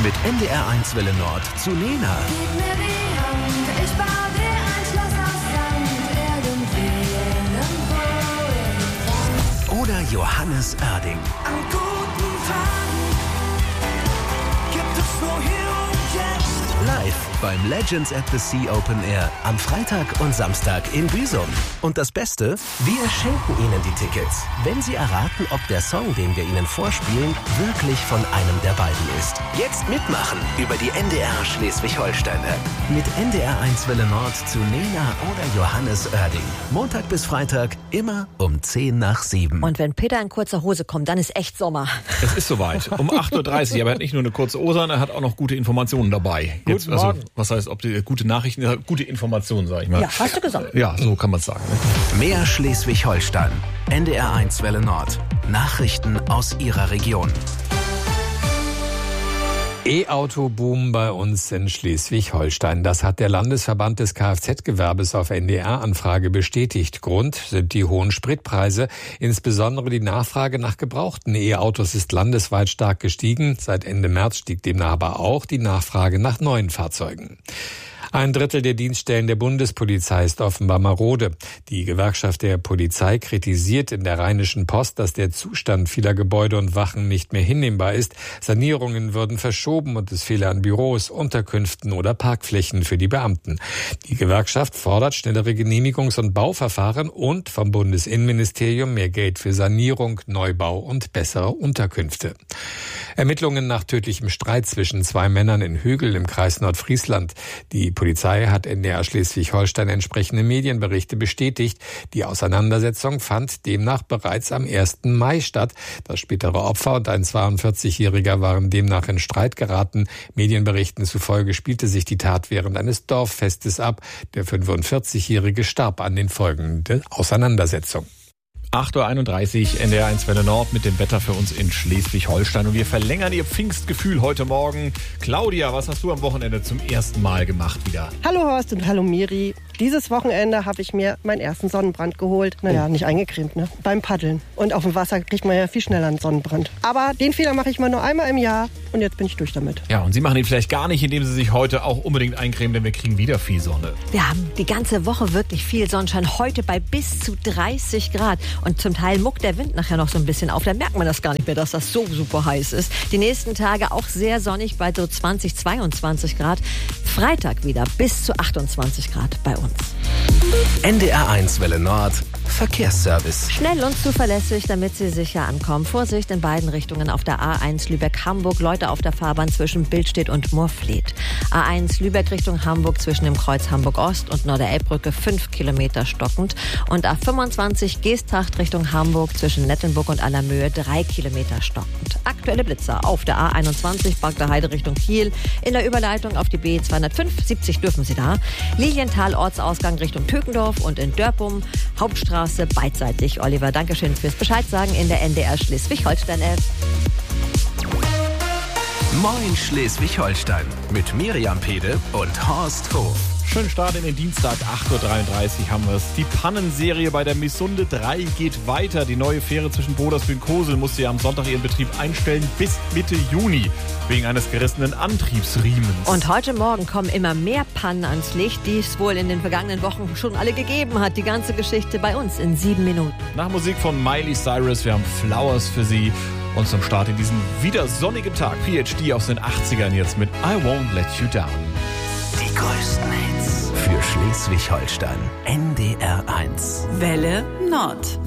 Mit NDR1 Welle Nord zu Lena. Gib mir die Hand, ich baue dir ein Schloss aus Sand, irgendwo. Oder Johannes Oerding. An guten Tagen gibt es nur hier und jetzt. Live beim Legends at the Sea Open Air am Freitag und Samstag in Büsum. Und das Beste, wir schenken Ihnen die Tickets, wenn Sie erraten, ob der Song, den wir Ihnen vorspielen, wirklich von einem der beiden ist. Jetzt mitmachen über die NDR Schleswig-Holstein-App. Mit NDR1 Welle Nord zu Lena oder Johannes Oerding. Montag bis Freitag, immer um 6:50. Und wenn Peter in kurzer Hose kommt, dann ist echt Sommer. Es ist soweit. Um 8:30 Uhr. Aber er hat nicht nur eine kurze Hose, sondern er hat auch noch gute Informationen dabei. Guten Morgen. Was heißt, ob die gute Nachrichten, gute Informationen, sag ich mal. Ja, hast du gesagt. Ja, so kann man es sagen. Ne? Mehr Schleswig-Holstein. NDR1 Welle Nord. Nachrichten aus Ihrer Region. E-Auto-Boom bei uns in Schleswig-Holstein. Das hat der Landesverband des Kfz-Gewerbes auf NDR-Anfrage bestätigt. Grund sind die hohen Spritpreise. Insbesondere die Nachfrage nach gebrauchten E-Autos ist landesweit stark gestiegen. Seit Ende März stieg demnach aber auch die Nachfrage nach neuen Fahrzeugen. Ein Drittel der Dienststellen der Bundespolizei ist offenbar marode. Die Gewerkschaft der Polizei kritisiert in der Rheinischen Post, dass der Zustand vieler Gebäude und Wachen nicht mehr hinnehmbar ist. Sanierungen würden verschoben und es fehle an Büros, Unterkünften oder Parkflächen für die Beamten. Die Gewerkschaft fordert schnellere Genehmigungs- und Bauverfahren und vom Bundesinnenministerium mehr Geld für Sanierung, Neubau und bessere Unterkünfte. Ermittlungen nach tödlichem Streit zwischen zwei Männern in Hügel im Kreis Nordfriesland. Die Polizei hat NDR Schleswig-Holstein entsprechende Medienberichte bestätigt. Die Auseinandersetzung fand demnach bereits am 1. Mai statt. Das spätere Opfer und ein 42-Jähriger waren demnach in Streit geraten. Medienberichten zufolge spielte sich die Tat während eines Dorffestes ab. Der 45-Jährige starb an den Folgen der Auseinandersetzung. 8:31 Uhr, NDR1 Welle Nord mit dem Wetter für uns in Schleswig-Holstein. Und wir verlängern Ihr Pfingstgefühl heute Morgen. Claudia, was hast du am Wochenende zum ersten Mal gemacht wieder? Hallo Horst und hallo Miri. Dieses Wochenende habe ich mir meinen ersten Sonnenbrand geholt. Naja, nicht eingecremt, ne? Beim Paddeln. Und auf dem Wasser kriegt man ja viel schneller einen Sonnenbrand. Aber den Fehler mache ich mal nur einmal im Jahr und jetzt bin ich durch damit. Ja, und Sie machen ihn vielleicht gar nicht, indem Sie sich heute auch unbedingt eincremen, denn wir kriegen wieder viel Sonne. Wir haben die ganze Woche wirklich viel Sonnenschein. Heute bei bis zu 30 Grad. Und zum Teil muckt der Wind nachher noch so ein bisschen auf. Da merkt man das gar nicht mehr, dass das so super heiß ist. Die nächsten Tage auch sehr sonnig bei so 20, 22 Grad. Freitag wieder bis zu 28 Grad bei uns. NDR1 Welle Nord. Verkehrsservice. Schnell und zuverlässig, damit Sie sicher ankommen. Vorsicht in beiden Richtungen auf der A1 Lübeck-Hamburg. Leute auf der Fahrbahn zwischen Billstedt und Moorfleet. A1 Lübeck Richtung Hamburg zwischen dem Kreuz Hamburg-Ost und Norderelbbrücke 5 Kilometer stockend. Und A25 Geesthacht Richtung Hamburg zwischen Nettenburg und Allermöhe 3 Kilometer stockend. Aktuelle Blitzer auf der A21 Bagder Heide Richtung Kiel. In der Überleitung auf die B205, 70 dürfen Sie da. Lilienthal Ortsausgang Richtung Tökendorf und in Dörpum Hauptstraße beidseitig. Oliver, Dankeschön fürs Bescheid sagen in der NDR Schleswig-Holstein-App. Moin Schleswig-Holstein mit Miriam Pede und Horst Hof. Schönen Start in den Dienstag, 8:33 Uhr haben wir es. Die Pannenserie bei der Missunde 3 geht weiter. Die neue Fähre zwischen Bodersbühl und Kosel musste ja am Sonntag ihren Betrieb einstellen bis Mitte Juni wegen eines gerissenen Antriebsriemens. Und heute Morgen kommen immer mehr Pannen ans Licht, die es wohl in den vergangenen Wochen schon alle gegeben hat. Die ganze Geschichte bei uns in 7 Minuten. Nach Musik von Miley Cyrus, wir haben Flowers für Sie. Und zum Start in diesem wieder sonnigen Tag, PhD aus den 80ern jetzt mit I Won't Let You Down. Die größten Hits für Schleswig-Holstein. NDR1. Welle Nord.